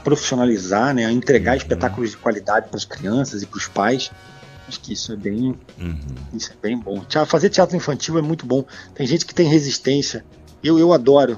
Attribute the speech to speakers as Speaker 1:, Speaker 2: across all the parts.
Speaker 1: profissionalizar, né, a entregar espetáculos de qualidade para as crianças e para os pais. Acho que isso é bem bom. Fazer teatro infantil é muito bom. Tem gente que tem resistência. Eu adoro,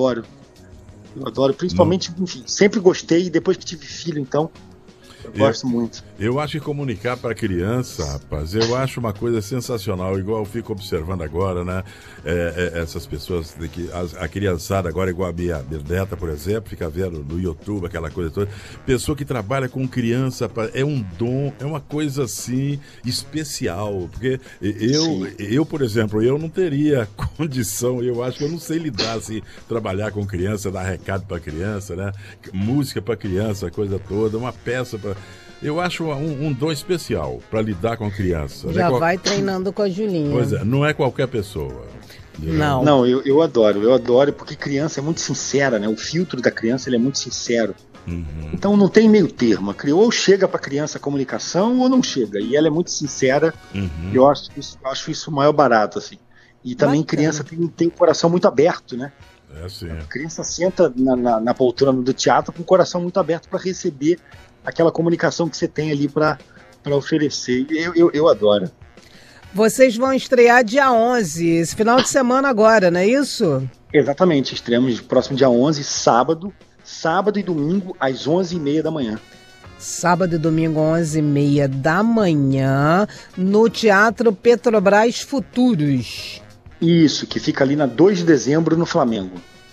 Speaker 1: principalmente, enfim, sempre gostei, depois que tive filho, então eu gosto muito.
Speaker 2: Eu acho que comunicar para criança, rapaz, eu acho uma coisa sensacional, igual eu fico observando agora, né? Essas pessoas, a criançada agora, igual a minha neta, por exemplo, fica vendo no YouTube, aquela coisa toda. Pessoa que trabalha com criança, é um dom, é uma coisa assim, especial. Porque eu, por exemplo, eu não teria condição, eu acho que eu não sei lidar, assim, trabalhar com criança, dar recado para criança, né? Música para criança, coisa toda, uma peça para... Eu acho um dom especial para lidar com criança.
Speaker 3: Já vai treinando com a Julinha.
Speaker 2: Pois é, não é qualquer pessoa.
Speaker 1: Não, eu adoro, porque criança é muito sincera, né? O filtro da criança ele é muito sincero. Então não tem meio termo. Ou chega para a criança a comunicação ou não chega. E ela é muito sincera. E eu acho isso o maior barato, assim. E também criança tem o coração muito aberto, né?
Speaker 2: Sim.
Speaker 1: A criança senta na poltrona do teatro com o coração muito aberto para receber aquela comunicação que você tem ali para oferecer. Eu adoro.
Speaker 3: Vocês vão estrear dia 11, esse final de semana agora, não é isso?
Speaker 1: Exatamente, estreamos próximo dia 11, sábado e domingo às 11h30 da manhã.
Speaker 3: Sábado e domingo, 11h30 da manhã, no Teatro Petrobras Futuros.
Speaker 1: Isso, que fica ali na 2 de dezembro, no Flamengo.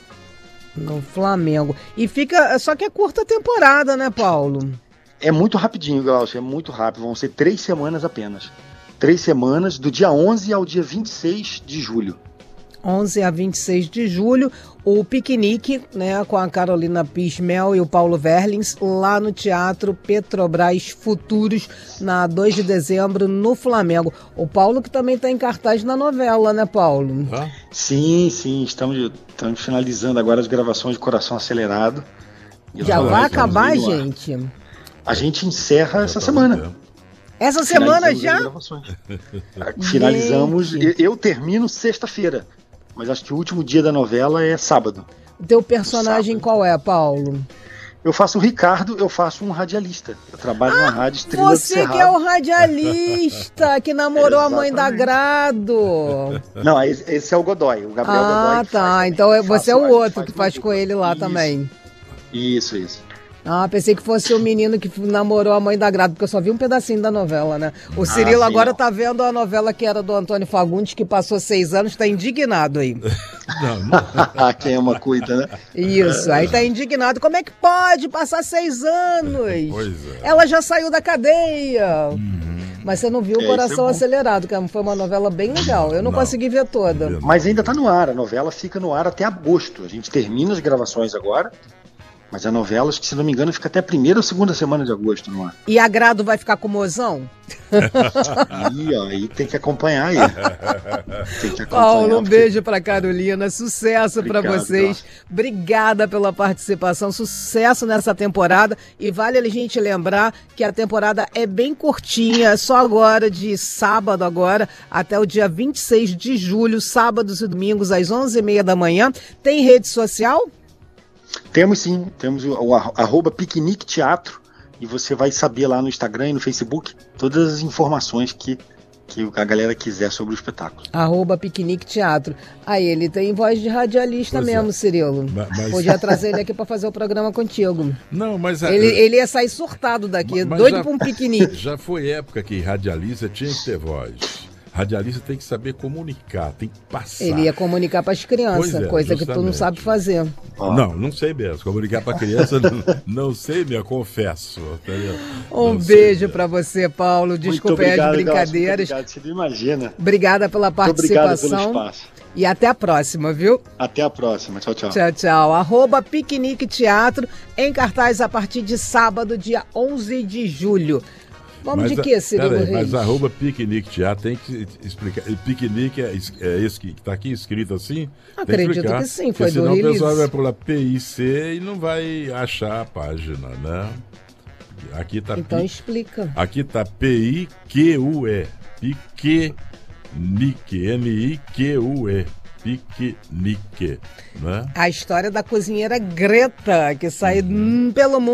Speaker 3: No Flamengo. E fica... Só que é curta temporada, né, Paulo?
Speaker 1: É muito rapidinho, Glaucio, é muito rápido. Vão ser 3 semanas apenas. 3 semanas, do dia 11 ao dia 26 de julho.
Speaker 3: 11 a 26 de julho, o piquenique, né, com a Carolina Pismel e o Paulo Verlins, lá no Teatro Petrobras Futuros, na 2 de dezembro, no Flamengo. O Paulo que também está em cartaz na novela, né, Paulo?
Speaker 1: Sim, estamos finalizando agora as gravações de Coração Acelerado.
Speaker 3: Já vai acabar, gente?
Speaker 1: A gente encerra essa semana.
Speaker 3: Essa semana já?
Speaker 1: Finalizamos. Eu termino sexta-feira, mas acho que o último dia da novela é sábado.
Speaker 3: O teu personagem qual é, Paulo?
Speaker 1: Eu faço o Ricardo, eu faço um radialista. Eu trabalho na rádio Estrela do Cerrado.
Speaker 3: Você que é o radialista, que namorou a mãe da Grado.
Speaker 1: Não, esse é o Godoy, o Gabriel Godoy.
Speaker 3: Tá. Então você é o outro que faz com ele lá também.
Speaker 1: Isso.
Speaker 3: Pensei que fosse o menino que namorou a mãe da Grado, porque eu só vi um pedacinho da novela, né? O Cirilo agora tá vendo a novela que era do Antônio Fagundes, que passou 6 anos, tá indignado aí.
Speaker 1: Quem ama cuida, né?
Speaker 3: Isso, aí tá indignado. Como é que pode passar 6 anos?
Speaker 2: Pois é.
Speaker 3: Ela já saiu da cadeia. Mas você não viu o Coração Acelerado, que foi uma novela bem legal. Eu não consegui ver toda.
Speaker 1: Mas ainda tá no ar, a novela fica no ar até agosto. A gente termina as gravações agora. Mas a novela, acho que se não me engano, fica até a 1ª ou 2ª semana de agosto no ar.
Speaker 3: E a Grado vai ficar com o mozão?
Speaker 1: Aí tem que acompanhar aí.
Speaker 3: Paulo, um beijo pra Carolina, sucesso para vocês. Obrigada pela participação, sucesso nessa temporada. E vale a gente lembrar que a temporada é bem curtinha, só agora, de sábado agora, até o dia 26 de julho, sábados e domingos, às 11h30 da manhã. Tem rede social?
Speaker 1: Temos sim, temos o @Piquenique Teatro, e você vai saber lá no Instagram e no Facebook todas as informações que a galera quiser sobre o espetáculo.
Speaker 3: @Piquenique Teatro. Aí ele tem voz de radialista mesmo, Cirilo. Podia trazer ele aqui para fazer o programa contigo.
Speaker 2: Não, mas...
Speaker 3: Ele ia sair surtado daqui, doido para um piquenique.
Speaker 2: Já foi época que radialista tinha que ter voz. Radialista tem que saber comunicar, tem que passar.
Speaker 3: Ele ia comunicar para as crianças, coisa justamente. Que tu não sabe fazer.
Speaker 2: Não sei mesmo. Comunicar para criança, não sei mesmo, confesso. Entendeu?
Speaker 3: Um beijo para você, Paulo. Desculpa as brincadeiras.
Speaker 1: Obrigado, você não imagina.
Speaker 3: Obrigada pela participação.
Speaker 1: Obrigado pelo espaço.
Speaker 3: E até a próxima, viu?
Speaker 1: Até a próxima. Tchau.
Speaker 3: Tchau. @Piquenique Teatro, em cartaz a partir de sábado, dia 11 de julho. Vamos de quê, Cirilo Reis?
Speaker 2: Mas @Piquenique Teatro tem que explicar. Piquenique é esse que está aqui escrito assim?
Speaker 3: Acredito que sim, foi do release.
Speaker 2: Senão o pessoal vai pular PIC e não vai achar a página, né? Aqui tá
Speaker 3: então explica.
Speaker 2: Aqui tá PIQUE. Piquenique. NIQUE. Piquenique, né?
Speaker 3: A história da cozinheira Greta, que sai pelo mundo.